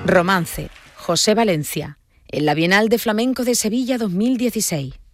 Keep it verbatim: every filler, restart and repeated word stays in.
Romance, José Valencia, en la Bienal de Flamenco de Sevilla dos mil dieciséis.